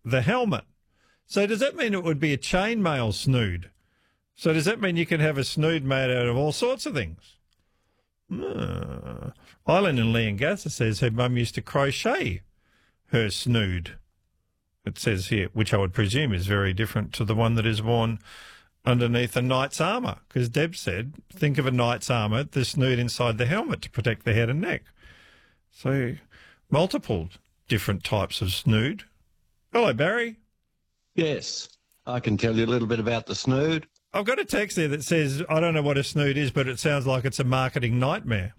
the helmet. So does that mean it would be a chainmail snood? So does that mean you can have a snood made out of all sorts of things? Eileen in Leongatha says her mum used to crochet her snood. It says here, which I would presume is very different to the one that is worn underneath a knight's armour, because Deb said, think of a knight's armour, the snood inside the helmet to protect the head and neck. So multiple different types of snood. Hello, Barry. Yes, I can tell you a little bit about the snood. I've got a text there that says, I don't know what a snood is, but it sounds like it's a marketing nightmare.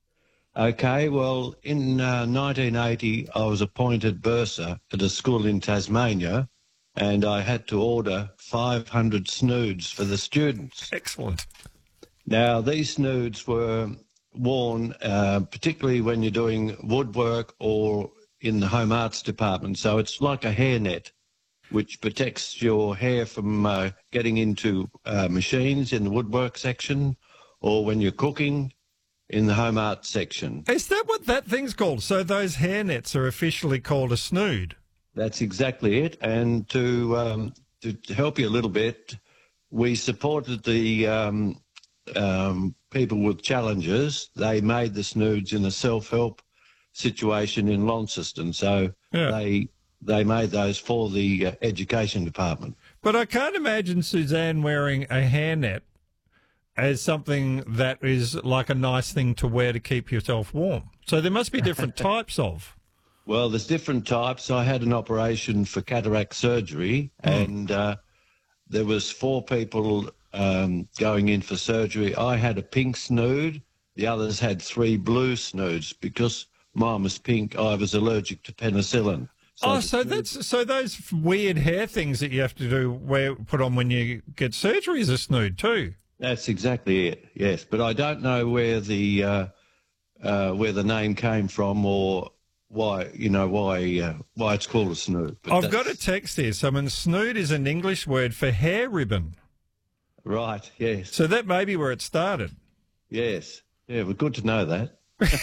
Okay, well, in 1980, I was appointed bursar at a school in Tasmania, and I had to order 500 snoods for the students. Excellent. Now, these snoods were worn particularly when you're doing woodwork or in the home arts department. So it's like a hairnet, which protects your hair from getting into machines in the woodwork section, or when you're cooking in the home arts section. Is that what that thing's called? So those hairnets are officially called a snood? That's exactly it. And to help you a little bit, we supported the people with challenges. They made the snoods in a self-help situation in Launceston. So they made those for the education department. But I can't imagine Suzanne wearing a hairnet as something that is like a nice thing to wear to keep yourself warm. So there must be different types of. Well, there's different types. I had an operation for cataract surgery, and there was 4 people going in for surgery. I had a pink snood. The others had 3 blue snoods. Because mine was pink, I was allergic to penicillin. So those weird hair things that you have to do, put on when you get surgery is a snood too. That's exactly it. Yes, but I don't know where the name came from or why it's called a snood. But I've got a text here. Someone, snood is an English word for hair ribbon. Right. Yes. So that may be where it started. Yes. Yeah. Well, good to know that.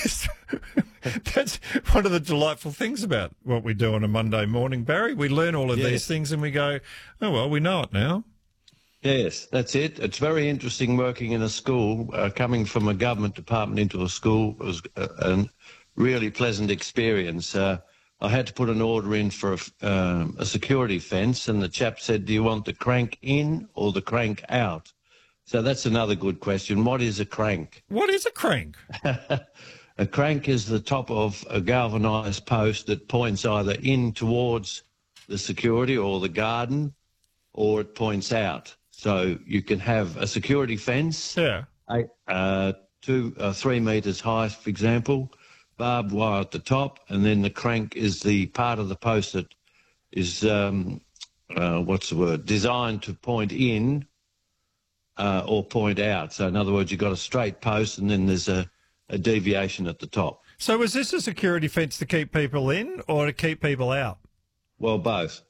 That's one of the delightful things about what we do on a Monday morning, Barry. We learn all of these things and we go, oh, well, we know it now. Yes, that's it. It's very interesting working in a school. Coming from a government department into a school was a really pleasant experience. I had to put an order in for a security fence, and the chap said, do you want the crank in or the crank out? So that's another good question. What is a crank? What is a crank? A crank is the top of a galvanised post that points either in towards the security or the garden, or it points out. So you can have a security fence, 3 metres high, for example, barbed wire at the top, and then the crank is the part of the post that is, designed to point in or point out. So in other words, you've got a straight post and then there's a deviation at the top. So is this a security fence to keep people in or to keep people out? Well, both.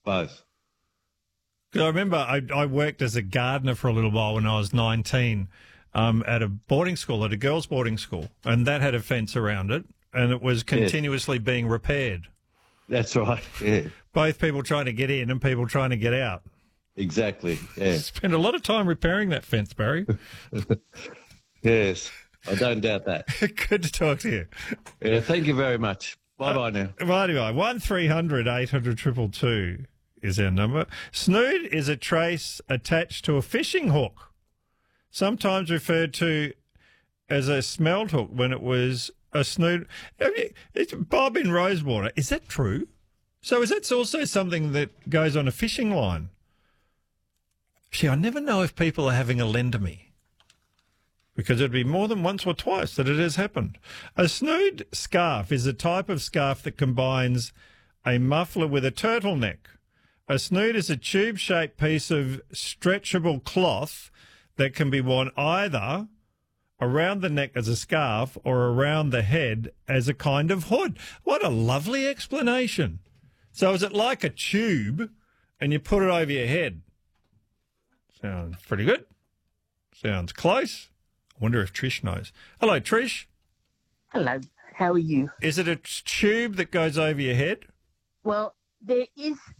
I remember I worked as a gardener for a little while when I was 19 at a boarding school, at a girls' boarding school, and that had a fence around it, and it was continuously being repaired. That's right, yeah. Both people trying to get in and people trying to get out. Exactly, yeah. Spent a lot of time repairing that fence, Barry. Yes, I don't doubt that. Good to talk to you. Yeah, thank you very much. Bye-bye now. Righty-bye. 1300 800 222 is our number. Snood is a trace attached to a fishing hook, sometimes referred to as a smelt hook when it was a snood. It's Bob in Rosewater. Is that true? So is that also something that goes on a fishing line? See, I never know if people are having a lend to me, because it'd be more than once or twice that it has happened. A snood scarf is a type of scarf that combines a muffler with a turtleneck. A snood is a tube-shaped piece of stretchable cloth that can be worn either around the neck as a scarf or around the head as a kind of hood. What a lovely explanation. So is it like a tube and you put it over your head? Sounds pretty good. Sounds close. I wonder if Trish knows. Hello, Trish. Hello, how are you? Is it a tube that goes over your head? Well, there is